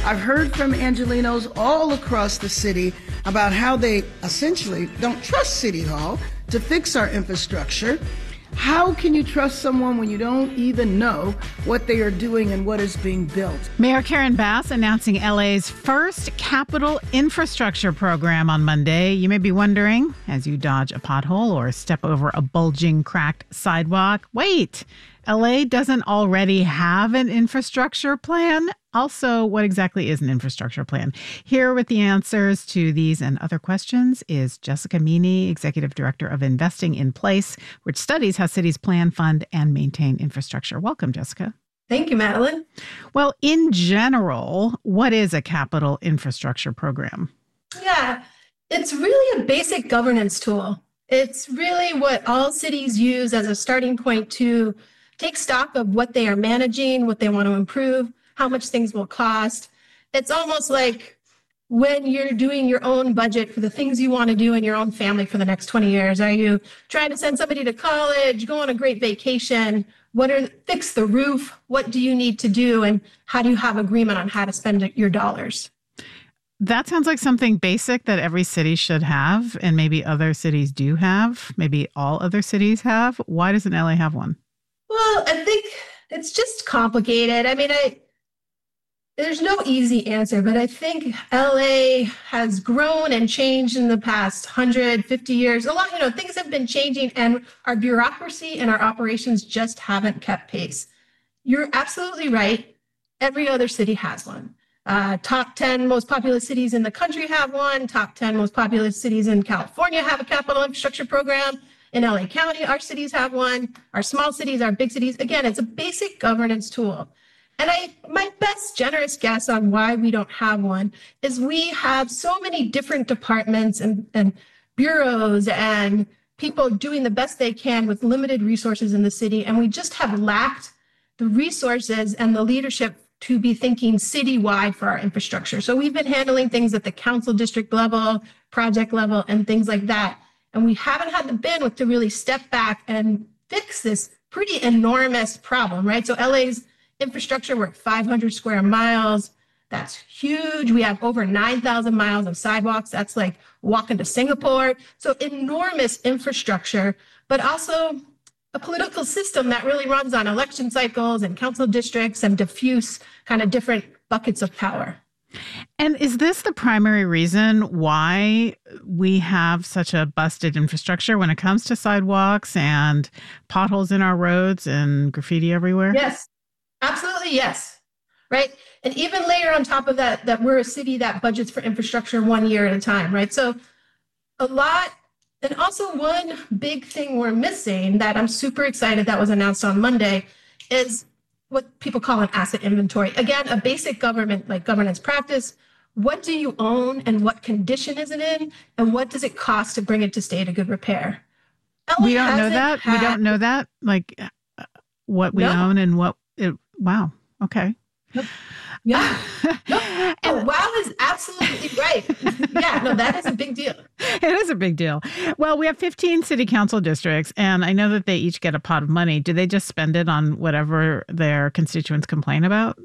I've heard from Angelenos all across the city about how they essentially don't trust City Hall to fix our infrastructure. How can you trust someone when you don't even know what they are doing and what is being built? Mayor Karen Bass announcing LA's first capital infrastructure program on Monday. You may be wondering, as you dodge a pothole or step over a bulging, cracked sidewalk, wait, LA doesn't already have an infrastructure plan? Also, what exactly is an infrastructure plan? Here with the answers to these and other questions is Jessica Meany, Executive Director of Investing in Place, which studies how cities plan, fund, and maintain infrastructure. Welcome, Jessica. Thank you, Madeline. Well, in general, what is a capital infrastructure program? Yeah, it's really a basic governance tool. It's really what all cities use as a starting point to take stock of what they are managing, what they want to improve, how much things will cost. It's almost like when you're doing your own budget for the things you want to do in your own family for the next 20 years. Are you trying to send somebody to college, go on a great vacation? Fix the roof? What do you need to do? And how do you have agreement on how to spend your dollars? That sounds like something basic that every city should have, and maybe other cities do have. Maybe all other cities have. Why doesn't LA have one? Well, I think it's just complicated. I mean, there's no easy answer, but I think LA has grown and changed in the past 150 years. A lot, things have been changing, and our bureaucracy and our operations just haven't kept pace. You're absolutely right. Every other city has one. Top 10 most populous cities in the country have one. Top 10 most populous cities in California have a capital infrastructure program. In LA County, our cities have one. Our small cities, our big cities. Again, it's a basic governance tool. And my best generous guess on why we don't have one is we have so many different departments and bureaus and people doing the best they can with limited resources in the city. And we just have lacked the resources and the leadership to be thinking citywide for our infrastructure. So we've been handling things at the council district level, project level, and things like that. And we haven't had the bandwidth to really step back and fix this pretty enormous problem, right? So LA's infrastructure, we're at 500 square miles. That's huge. We have over 9,000 miles of sidewalks. That's like walking to Singapore. So enormous infrastructure, but also a political system that really runs on election cycles and council districts and diffuse kind of different buckets of power. And is this the primary reason why we have such a busted infrastructure when it comes to sidewalks and potholes in our roads and graffiti everywhere? Yes, absolutely. Yes. Right. And even layer on top of that we're a city that budgets for infrastructure 1 year at a time. Right. So a lot. And also one big thing we're missing that I'm super excited that was announced on Monday is what people call an asset inventory. Again, a basic governance practice. What do you own and what condition is it in? And what does it cost to bring it to state of good repair? We don't know that. We don't know that. Like what we own and what it. Wow. Okay. Nope. Yeah. Nope. Oh, wow is absolutely right. Yeah, no, that is a big deal. It is a big deal. Well, we have 15 city council districts, and I know that they each get a pot of money. Do they just spend it on whatever their constituents complain about?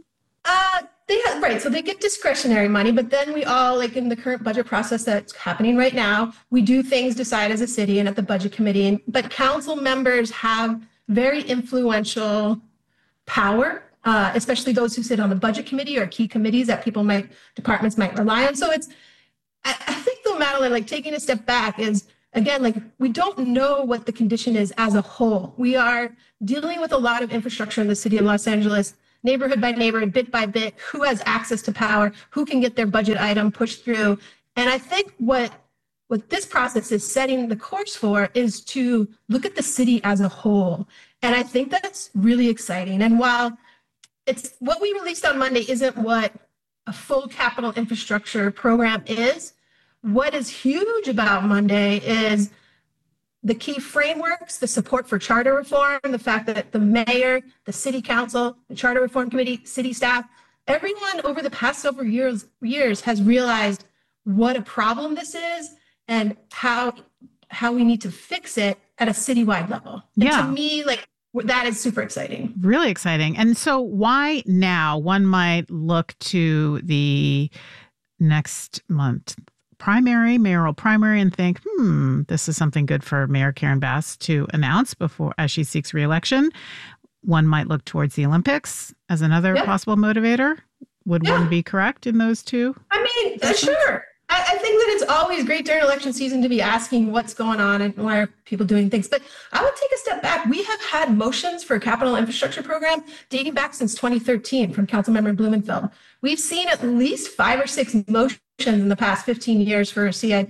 Right. So they get discretionary money, but then we all, like in the current budget process that's happening right now, we do things decide as a city and at the budget committee. But council members have very influential power. Especially those who sit on the budget committee or key committees that departments might rely on. So I think though, Madeline, like taking a step back is, again, like we don't know what the condition is as a whole. We are dealing with a lot of infrastructure in the city of Los Angeles, neighborhood by neighborhood, bit by bit, who has access to power, who can get their budget item pushed through. And I think what this process is setting the course for is to look at the city as a whole. And I think that's really exciting. And while it's what we released on Monday isn't what a full capital infrastructure program is. What is huge about Monday is the key frameworks, the support for charter reform, the fact that the mayor, the city council, the charter reform committee, city staff, everyone over the past several years has realized what a problem this is and how we need to fix it at a citywide level. And to me, like that is super exciting. Really exciting. And so why now? One might look to the next month mayoral primary and think, this is something good for Mayor Karen Bass to announce as she seeks re-election. One might look towards the Olympics as another possible motivator. Would one be correct in those two? I mean, sure. I think that it's always great during election season to be asking what's going on and why are people doing things. But I would take a step back. We have had motions for a capital infrastructure program dating back since 2013 from Councilmember Blumenfeld. We've seen at least 5 or 6 motions in the past 15 years for a CIP.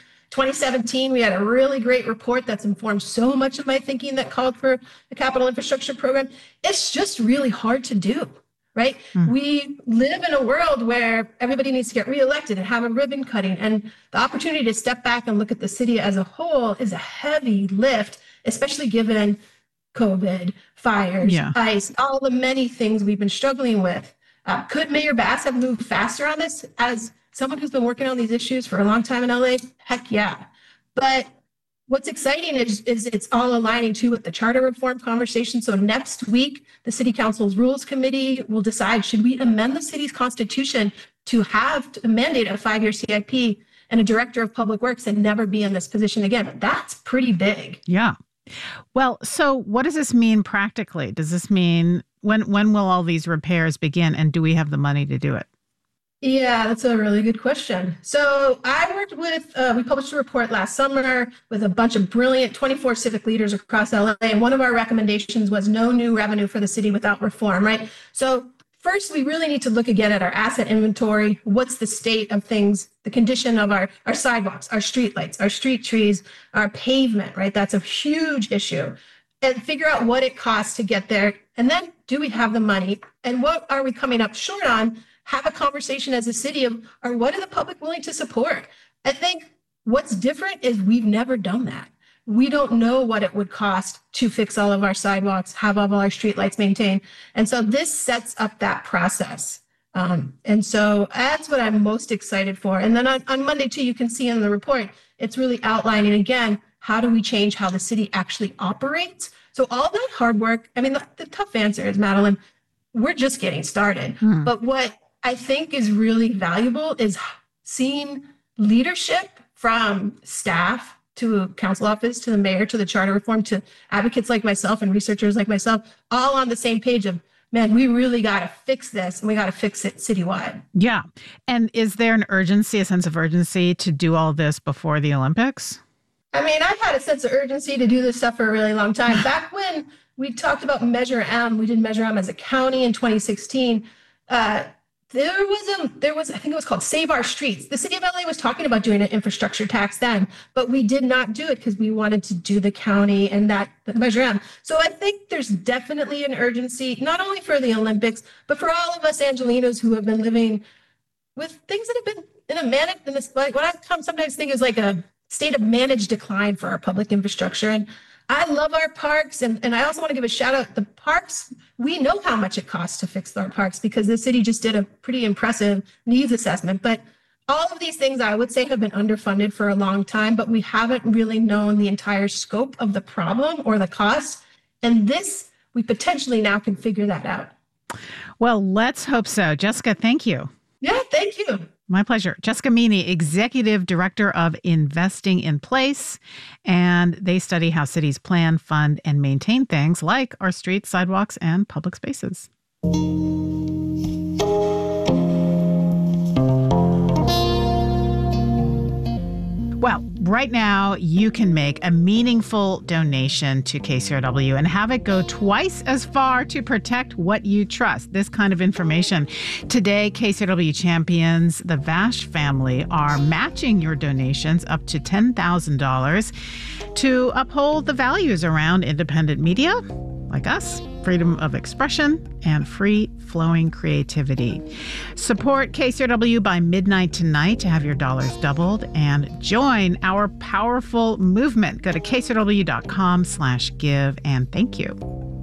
2017, we had a really great report that's informed so much of my thinking that called for a capital infrastructure program. It's just really hard to do. Right? We live in a world where everybody needs to get reelected and have a ribbon cutting. And the opportunity to step back and look at the city as a whole is a heavy lift, especially given COVID, fires, ice, all the many things we've been struggling with. Could Mayor Bass have moved faster on this as someone who's been working on these issues for a long time in LA? Heck yeah. But what's exciting is it's all aligning too with the charter reform conversation. So next week, the City Council's Rules Committee will decide, should we amend the city's constitution to mandate a 5-year CIP and a director of public works and never be in this position again? That's pretty big. Yeah. Well, so what does this mean practically? Does this mean when will all these repairs begin, and do we have the money to do it? Yeah, that's a really good question. So I worked with, we published a report last summer with a bunch of brilliant 24 civic leaders across LA. And one of our recommendations was no new revenue for the city without reform, right? So first, we really need to look again at our asset inventory. What's the state of things, the condition of our sidewalks, our streetlights, our street trees, our pavement, right? That's a huge issue. And figure out what it costs to get there. And then do we have the money? And what are we coming up short on? Have a conversation as a city of, or what are the public willing to support? I think what's different is we've never done that. We don't know what it would cost to fix all of our sidewalks, have all of our streetlights maintained. And so this sets up that process. And so that's what I'm most excited for. And then on Monday too, you can see in the report, it's really outlining again, how do we change how the city actually operates? So all that hard work, I mean, the tough answer is, Madeline, we're just getting started. But what I think is really valuable is seeing leadership from staff to council office, to the mayor, to the charter reform, to advocates like myself and researchers like myself, all on the same page of, man, we really got to fix this and we got to fix it citywide. Yeah. And is there an urgency, a sense of urgency to do all this before the Olympics? I mean, I've had a sense of urgency to do this stuff for a really long time. Back when we talked about Measure M, we did Measure M as a county in 2016. There was, I think it was called Save Our Streets. The city of LA was talking about doing an infrastructure tax then, but we did not do it because we wanted to do the county and the Measure M. So I think there's definitely an urgency, not only for the Olympics, but for all of us Angelinos who have been living with things that have been like what I sometimes think is like a state of managed decline for our public infrastructure. And I love our parks. And I also want to give a shout out. The parks, we know how much it costs to fix our parks because the city just did a pretty impressive needs assessment. But all of these things I would say have been underfunded for a long time, but we haven't really known the entire scope of the problem or the cost. And this, we potentially now can figure that out. Well, let's hope so. Jessica, thank you. Yeah, thank you. My pleasure. Jessica Meany, Executive Director of Investing in Place, and they study how cities plan, fund, and maintain things like our streets, sidewalks, and public spaces. Well, right now, you can make a meaningful donation to KCRW and have it go twice as far to protect what you trust. This kind of information. Today, KCRW champions, the Vash family, are matching your donations up to $10,000 to uphold the values around independent media, like us, freedom of expression, and free-flowing creativity. Support KCRW by midnight tonight to have your dollars doubled and join our powerful movement. Go to kcrw.com/give, and thank you.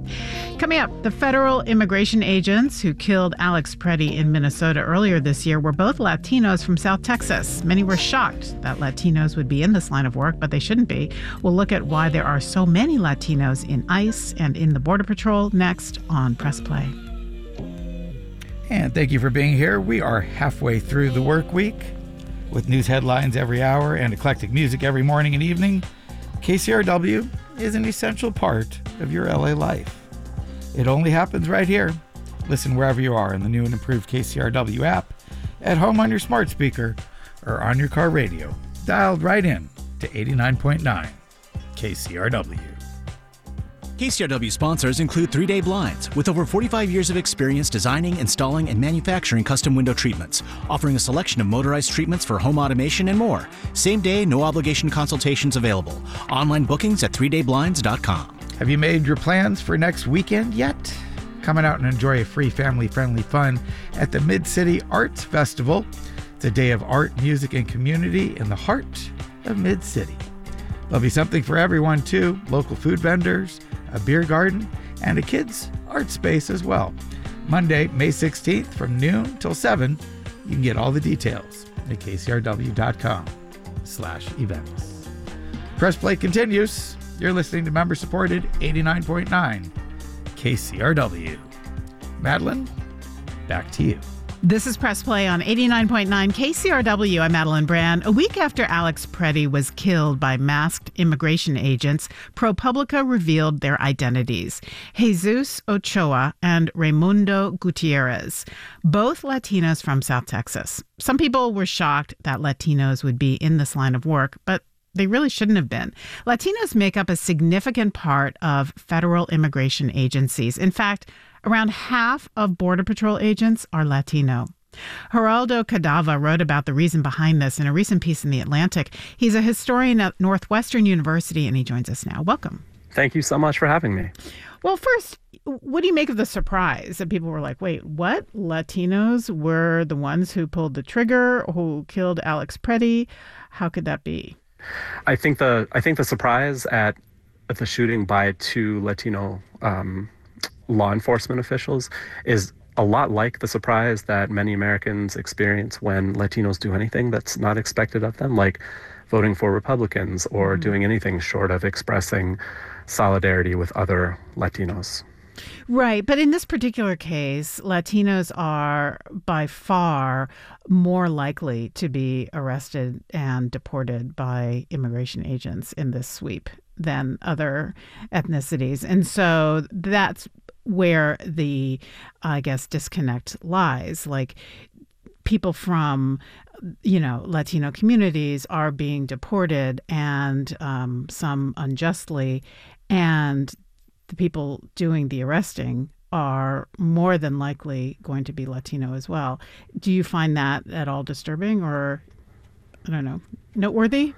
Coming up, the federal immigration agents who killed Alex Preddy in Minnesota earlier this year were both Latinos from South Texas. Many were shocked that Latinos would be in this line of work, but they shouldn't be. We'll look at why there are so many Latinos in ICE and in the Border Patrol next on Press Play. And thank you for being here. We are halfway through the work week with news headlines every hour and eclectic music every morning and evening. KCRW is an essential part of your LA life. It only happens right here. Listen wherever you are in the new and improved KCRW app, at home on your smart speaker, or on your car radio, dialed right in to 89.9 KCRW. KCRW sponsors include 3 Day Blinds, with over 45 years of experience designing, installing, and manufacturing custom window treatments, offering a selection of motorized treatments for home automation and more. Same day, no obligation consultations available. Online bookings at 3dayblinds.com. Have you made your plans for next weekend yet? Come on out and enjoy a free family-friendly fun at the Mid-City Arts Festival. It's a day of art, music, and community in the heart of Mid-City. There'll be something for everyone, too. Local food vendors, a beer garden, and a kids' art space as well. Monday, May 16th from noon till 7. You can get all the details at kcrw.com/events. Press Play continues. You're listening to member-supported 89.9 KCRW. Madeline, back to you. This is Press Play on 89.9 KCRW. I'm Madeline Brand. A week after Alex Preddy was killed by masked immigration agents, ProPublica revealed their identities: Jesus Ochoa and Raimundo Gutierrez, both Latinos from South Texas. Some people were shocked that Latinos would be in this line of work, but they really shouldn't have been. Latinos make up a significant part of federal immigration agencies. In fact, around half of Border Patrol agents are Latino. Geraldo Cadava wrote about the reason behind this in a recent piece in The Atlantic. He's a historian at Northwestern University, and he joins us now. Welcome. Thank you so much for having me. Well, first, what do you make of the surprise that people were like, wait, what? Latinos were the ones who pulled the trigger, who killed Alex Preddy? How could that be? I think the surprise at the shooting by 2 Latino law enforcement officials is a lot like the surprise that many Americans experience when Latinos do anything that's not expected of them, like voting for Republicans or doing anything short of expressing solidarity with other Latinos. Right. But in this particular case, Latinos are by far more likely to be arrested and deported by immigration agents in this sweep than other ethnicities. And so that's where the, I guess, disconnect lies. Like, people from, Latino communities are being deported, and some unjustly, and the people doing the arresting are more than likely going to be Latino as well. Do you find that at all disturbing, or, I don't know, noteworthy?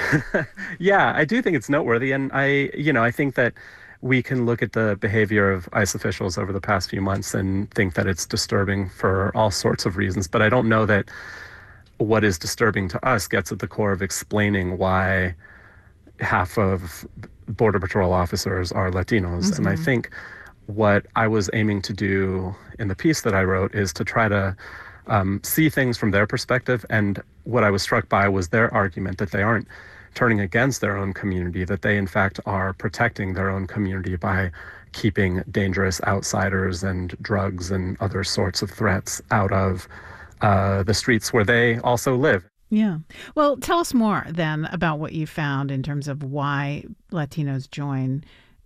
Yeah, I do think it's noteworthy. And I think that we can look at the behavior of ICE officials over the past few months and think that it's disturbing for all sorts of reasons. But I don't know that what is disturbing to us gets at the core of explaining why half of Border Patrol officers are Latinos. Mm-hmm. And I think what I was aiming to do in the piece that I wrote is to try to see things from their perspective. And what I was struck by was their argument that they aren't turning against their own community, that they in fact are protecting their own community by keeping dangerous outsiders and drugs and other sorts of threats out of the streets where they also live. Yeah. Well, tell us more then about what you found in terms of why Latinos join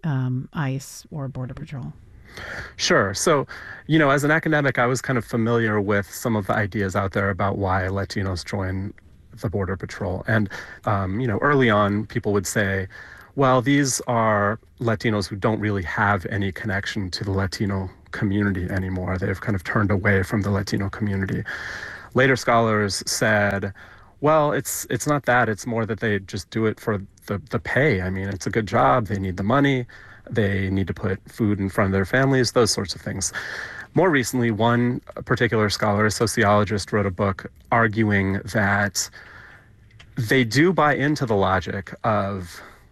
ICE or Border Patrol. Sure. So, as an academic, I was kind of familiar with some of the ideas out there about why Latinos join the Border Patrol. And, early on, people would say, well, these are Latinos who don't really have any connection to the Latino community anymore. They've kind of turned away from the Latino community. Later scholars said, well, it's not that. It's more that they just do it for the pay. I mean, it's a good job. They need the money. They need to put food in front of their families, those sorts of things. More recently, one particular scholar, a sociologist, wrote a book arguing that they do buy into the logic of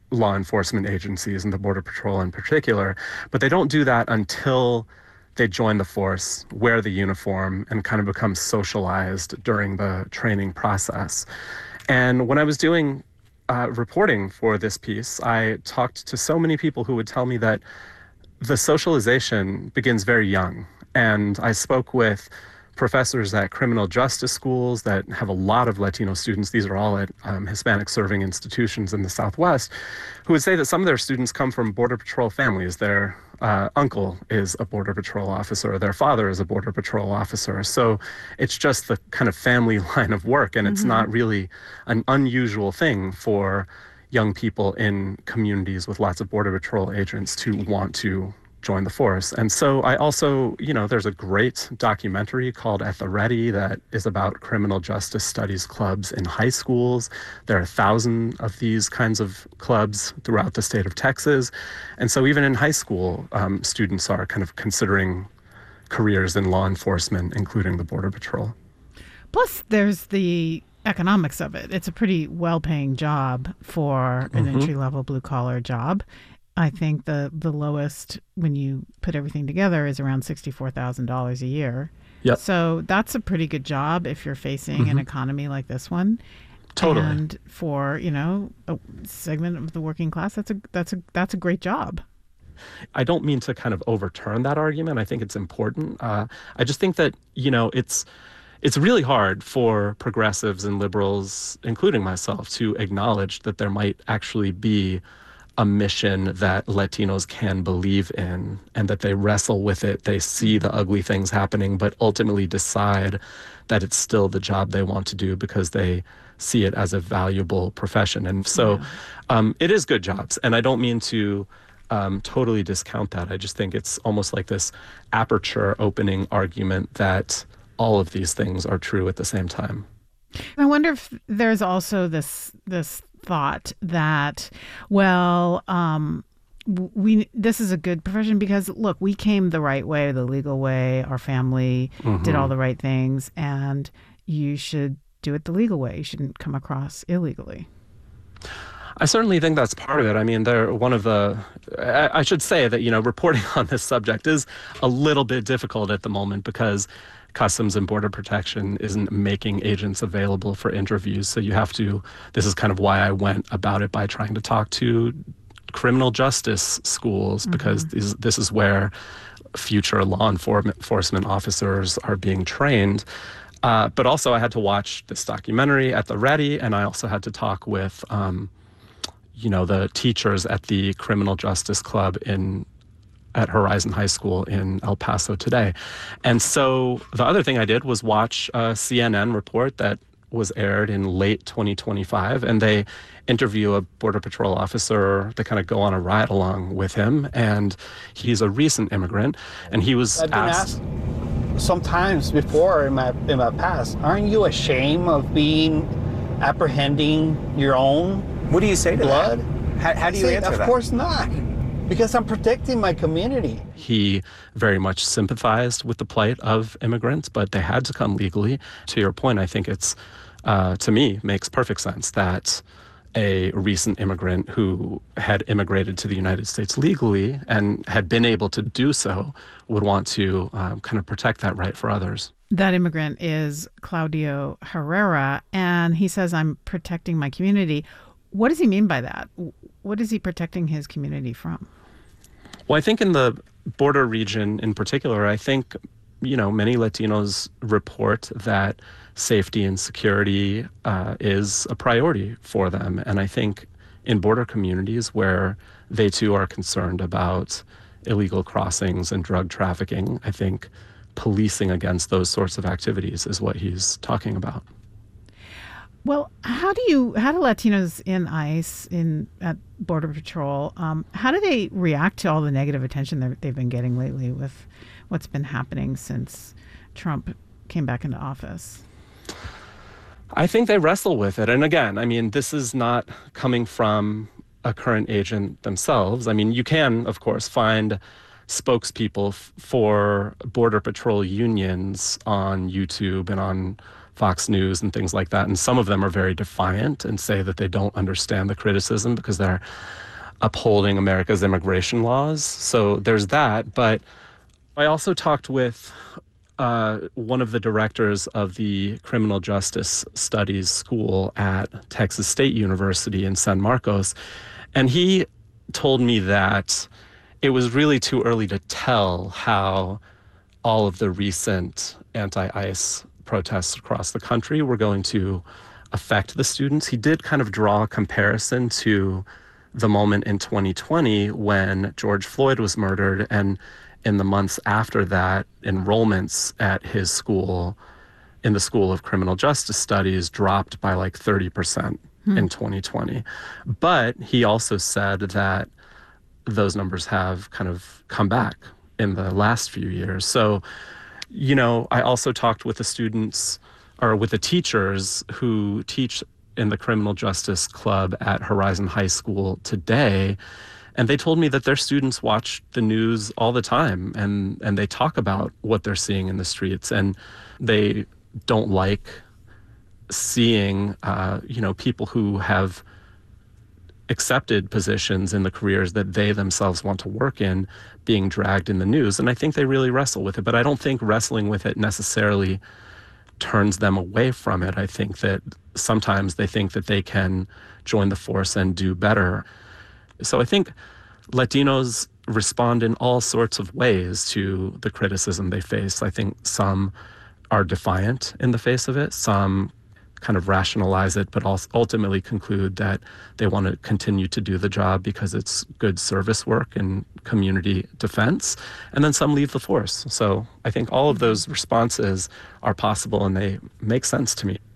law enforcement agencies and the Border Patrol in particular, but they don't do that until they join the force, wear the uniform, and kind of become socialized during the training process. And when I was doing reporting for this piece, I talked to so many people who would tell me that the socialization begins very young. And I spoke with professors at criminal justice schools that have a lot of Latino students. These are all at Hispanic serving institutions in the Southwest, who would say that some of their students come from Border Patrol families. Their uncle is a Border Patrol officer, their father is a Border Patrol officer. So it's just the kind of family line of work, and it's not really an unusual thing for young people in communities with lots of Border Patrol agents to want to join the force. And so I also, there's a great documentary called At the Ready that is about criminal justice studies clubs in high schools. There are 1,000 of these kinds of clubs throughout the state of Texas. And so even in high school, students are kind of considering careers in law enforcement, including the Border Patrol. Plus, there's the economics of it. It's a pretty well-paying job for an entry-level blue-collar job. I think the lowest, when you put everything together, is around $64,000 a year. Yep. So that's a pretty good job if you're facing an economy like this one. Totally. And for, a segment of the working class, that's a great job. I don't mean to kind of overturn that argument. I think it's important. I just think that, it's really hard for progressives and liberals, including myself, to acknowledge that there might actually be a mission that Latinos can believe in and that they wrestle with it. They see the ugly things happening, but ultimately decide that it's still the job they want to do because they see it as a valuable profession. And so it is good jobs. And I don't mean to totally discount that. I just think it's almost like this aperture opening argument that all of these things are true at the same time. I wonder if there's also this thought that, this is a good profession because, look, we came the right way, the legal way. Our family did all the right things, and you should do it the legal way. You shouldn't come across illegally. I certainly think that's part of it. I mean, I should say that, reporting on this subject is a little bit difficult at the moment because Customs and Border Protection isn't making agents available for interviews. So this is kind of why I went about it by trying to talk to criminal justice schools, because this is where future law enforcement officers are being trained. But also I had to watch this documentary At the Ready, and I also had to talk with, the teachers at the Criminal Justice Club at Horizon High School in El Paso today. And so the other thing I did was watch a CNN report that was aired in late 2025, and they interview a Border Patrol officer. They kind of go on a ride along with him, and he's a recent immigrant, and he was asked sometimes before in my past, aren't you ashamed of apprehending your own What do you say to blood? that? How do you answer that? Of course not. Because I'm protecting my community. He very much sympathized with the plight of immigrants, but they had to come legally. To your point, I think it's, to me, makes perfect sense that a recent immigrant who had immigrated to the United States legally and had been able to do so would want to kind of protect that right for others. That immigrant is Claudio Herrera, and he says, I'm protecting my community. What does he mean by that? What is he protecting his community from? Well, I think in the border region in particular, I think, many Latinos report that safety and security is a priority for them. And I think in border communities where they too are concerned about illegal crossings and drug trafficking, I think policing against those sorts of activities is what he's talking about. Well, how do Latinos in ICE, at Border Patrol, how do they react to all the negative attention they've been getting lately with what's been happening since Trump came back into office? I think they wrestle with it. And again, I mean, this is not coming from a current agent themselves. I mean, you can, of course, find spokespeople for Border Patrol unions on YouTube and on Fox News and things like that. And some of them are very defiant and say that they don't understand the criticism because they're upholding America's immigration laws. So there's that. But I also talked with one of the directors of the Criminal Justice Studies School at Texas State University in San Marcos, and he told me that it was really too early to tell how all of the recent anti-ICE protests across the country were going to affect the students. He did kind of draw a comparison to the moment in 2020 when George Floyd was murdered, and in the months after that, enrollments at his school, in the School of Criminal Justice Studies, dropped by like 30% in 2020. But he also said that those numbers have kind of come back in the last few years. So, you know, I also talked with the students, or with the teachers who teach in the Criminal Justice Club at Horizon High School today, and they told me that their students watch the news all the time, and they talk about what they're seeing in the streets, and they don't like seeing, people who have accepted positions in the careers that they themselves want to work in being dragged in the news. And I think they really wrestle with it, but I don't think wrestling with it necessarily turns them away from it. I think that sometimes they think that they can join the force and do better. So I think Latinos respond in all sorts of ways to the criticism they face. I think some are defiant in the face of it. Some kind of rationalize it, but also ultimately conclude that they want to continue to do the job because it's good service work and community defense. And then some leave the force. So I think all of those responses are possible, and they make sense to me.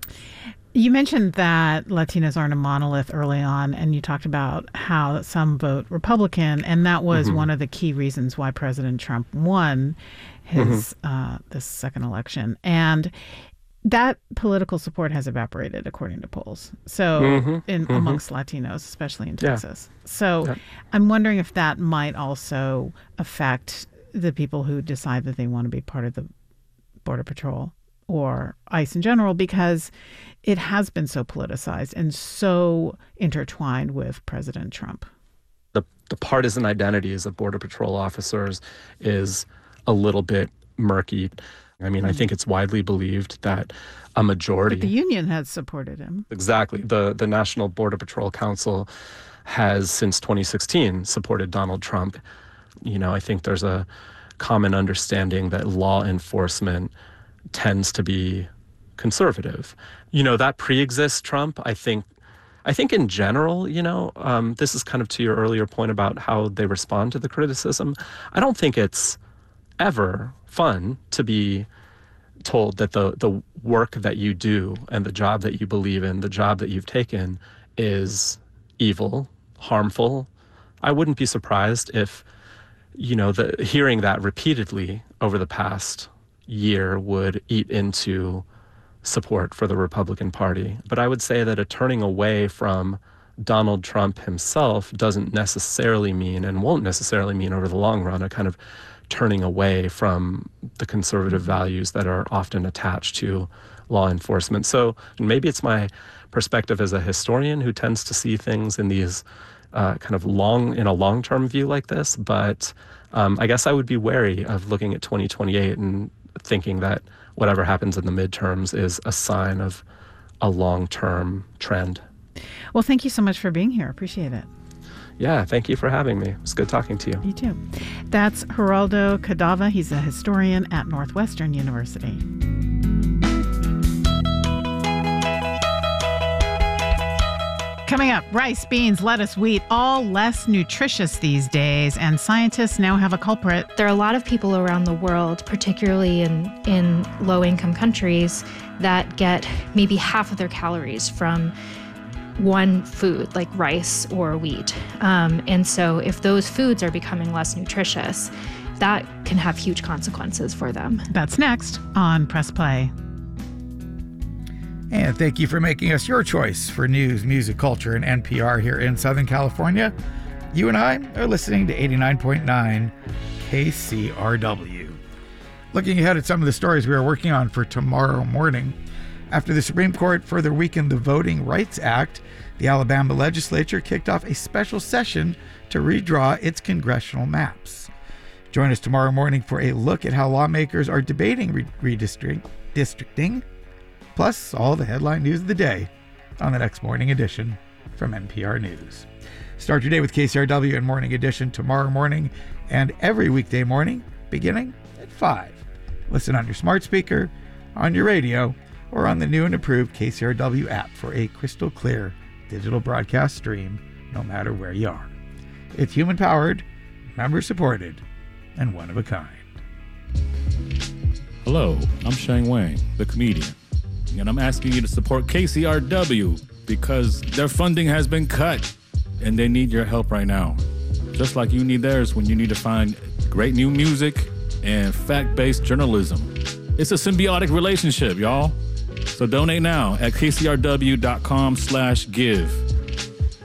You mentioned that Latinos aren't a monolith early on, and you talked about how some vote Republican, and that was one of the key reasons why President Trump won his this second election. And that political support has evaporated, according to polls. So amongst Latinos, especially in Texas. Yeah. So I'm wondering if that might also affect the people who decide that they want to be part of the Border Patrol or ICE in general, because it has been so politicized and so intertwined with President Trump. The partisan identities of Border Patrol officers is a little bit murky. I mean, I think it's widely believed that a majority... But the union has supported him. Exactly. The National Border Patrol Council has, since 2016, supported Donald Trump. You know, I think there's a common understanding that law enforcement tends to be conservative. You know, that pre-exists Trump. I think in general, this is kind of to your earlier point about how they respond to the criticism. I don't think it's ever fun to be told that the work that you do and the job that you believe in, the job that you've taken, is evil, harmful. I wouldn't be surprised if, hearing that repeatedly over the past year would eat into support for the Republican Party. But I would say that a turning away from Donald Trump himself doesn't necessarily mean, and won't necessarily mean over the long run, a kind of turning away from the conservative values that are often attached to law enforcement. So maybe it's my perspective as a historian who tends to see things in these kind of in a long-term view like this. But I guess I would be wary of looking at 2028 and thinking that whatever happens in the midterms is a sign of a long-term trend. Well, thank you so much for being here. Appreciate it. Yeah, thank you for having me. It was good talking to you. You too. That's Geraldo Cadava. He's a historian at Northwestern University. Coming up, rice, beans, lettuce, wheat, all less nutritious these days, and scientists now have a culprit. There are a lot of people around the world, particularly in low-income countries, that get maybe half of their calories from one food like rice or wheat. And so if those foods are becoming less nutritious, that can have huge consequences for them. That's next on Press Play. And thank you for making us your choice for news, music, culture, and NPR here in Southern California. You and I are listening to 89.9 KCRW. Looking ahead at some of the stories we are working on for tomorrow morning. After the Supreme Court further weakened the Voting Rights Act, the Alabama legislature kicked off a special session to redraw its congressional maps. Join us tomorrow morning for a look at how lawmakers are debating redistricting, plus all the headline news of the day on the next Morning Edition from NPR News. Start your day with KCRW and Morning Edition tomorrow morning and every weekday morning beginning at 5. Listen on your smart speaker, on your radio, or on the new and improved KCRW app for a crystal clear digital broadcast stream no matter where you are. It's human-powered, member-supported, and one of a kind. Hello, I'm Shane Wayne, the comedian, and I'm asking you to support KCRW because their funding has been cut and they need your help right now. Just like you need theirs when you need to find great new music and fact-based journalism. It's a symbiotic relationship, y'all. So donate now at kcrw.com/give.